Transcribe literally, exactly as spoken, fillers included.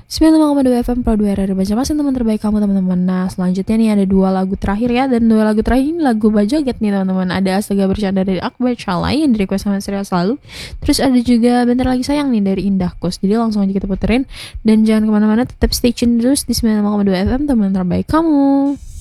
sembilan puluh lima koma dua F M Pro dua R R Baca Mas, teman terbaik kamu teman-teman. Nah selanjutnya nih ada dua lagu terakhir ya. Dan dua lagu terakhir ini lagu Bajoget nih teman-teman. Ada Astaga Bercanda dari Akbar Calai yang di request sama Serial Selalu. Terus ada juga Bentar Lagi Sayang nih dari Indah Kus. Jadi langsung aja kita puterin. Dan jangan kemana-mana, tetap stay tune terus di sembilan puluh lima koma dua F M teman terbaik kamu.